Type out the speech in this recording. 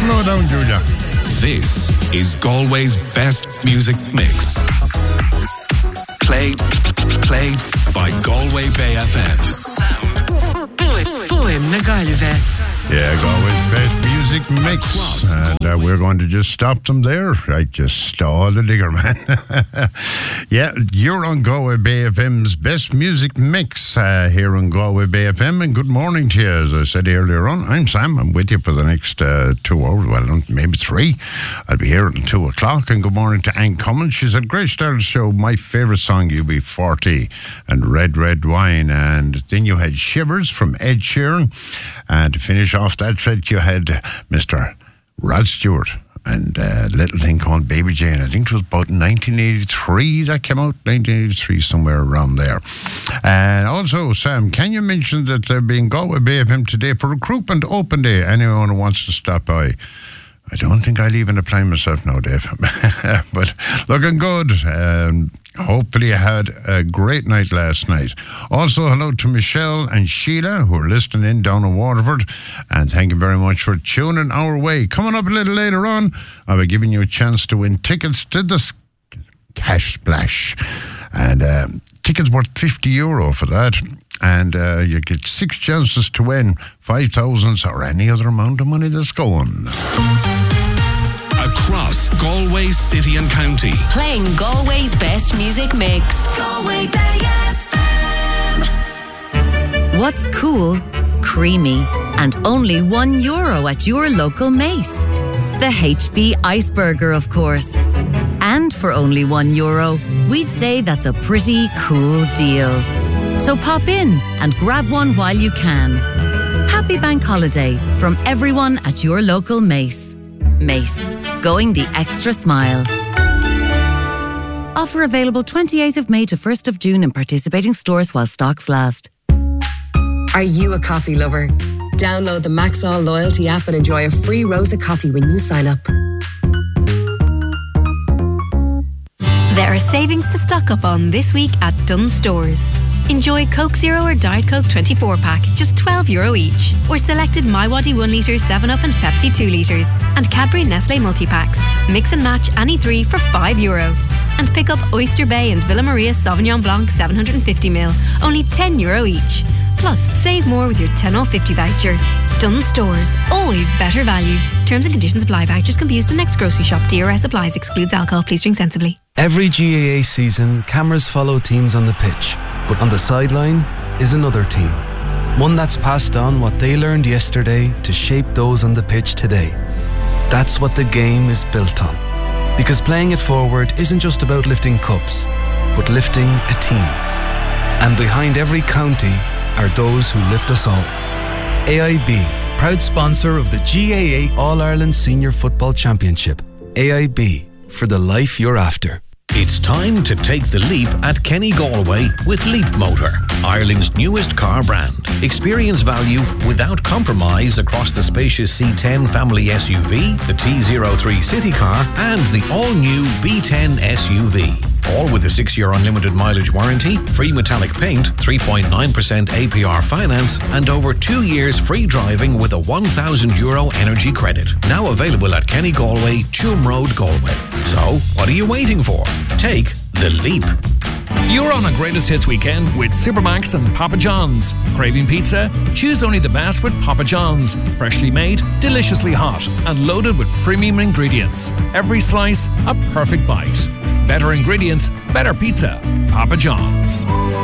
No, don't, Julia. This is Galway's best music mix. Played by Galway Bay FM. Fuim na Galway. Yeah, Galway's best music mix. And we're going to just stop them there. I just saw the digger, man. Yeah, you're on Galway Bay FM's best music mix here on Galway Bay FM. And good morning to you. As I said earlier on, I'm Sam. I'm with you for the next 2 hours. Well, maybe 3. I'll be here until 2 o'clock. And good morning to Anne Cummins. She said, great start of the show. My favourite song, UB40 and Red, Red Wine. And then you had Shivers from Ed Sheeran. And to finish off that set, you had Mr. Rod Stewart and a little thing called Baby Jane. I think it was about 1983 that came out, 1983, somewhere around there. And also, Sam, can you mention that they're being Galway Bay FM today for Recruitment Open Day? Anyone who wants to stop by. I don't think I'll even apply myself now, Dave. But looking good. Hopefully you had a great night last night. Also, hello to Michelle and Sheila, who are listening in down in Waterford. And thank you very much for tuning our way. Coming up a little later on, I'll be giving you a chance to win tickets to the Cash Splash. And tickets worth €50 for that. And you get 6 chances to win 5,000 or any other amount of money that's going. Across Galway City and County. Playing Galway's best music mix. Galway Bay FM. What's cool, creamy, and only €1 at your local Mace? The HB Iceberger, of course. And for only €1, we'd say that's a pretty cool deal. So pop in and grab one while you can. Happy Bank Holiday from everyone at your local Mace. Mace, going the extra mile. Offer available 28th of May to 1st of June in participating stores while stocks last. Are you a coffee lover? Download the Maxall loyalty app and enjoy a free Rosa coffee when you sign up. There are savings to stock up on this week at Dunnes Stores. Enjoy Coke Zero or Diet Coke 24-pack, just €12 each. Or selected MiWadi 1 litre, 7up and Pepsi 2 litres. And Cadbury Nestle multi-packs. Mix and match any 3 for €5. And pick up Oyster Bay and Villa Maria Sauvignon Blanc 750ml, only €10 each. Plus, save more with your 10 off 50 voucher. Dunnes Stores, always better value. Terms and conditions apply. Vouchers can be used in next grocery shop. DRS applies. Excludes alcohol. Please drink sensibly. Every GAA season, cameras follow teams on the pitch. But on the sideline is another team. One that's passed on what they learned yesterday to shape those on the pitch today. That's what the game is built on. Because playing it forward isn't just about lifting cups, but lifting a team. And behind every county are those who lift us all. AIB, proud sponsor of the GAA All-Ireland Senior Football Championship. AIB, for the life you're after. It's time to take the leap at Kenny Galway with Leap Motor, Ireland's newest car brand. Experience value without compromise across the spacious C10 family SUV, the T03 City car, and the all-new B10 SUV. All with a 6-year unlimited mileage warranty, free metallic paint, 3.9% APR finance, and over 2 years free driving with a €1,000 energy credit. Now available at Kenny Galway, Tuam Road, Galway. So, what are you waiting for? Take the leap. You're on a Greatest Hits weekend with Supermax and Papa John's. Craving pizza? Choose only the best with Papa John's. Freshly made, deliciously hot, and loaded with premium ingredients. Every slice, a perfect bite. Better ingredients, better pizza. Papa John's.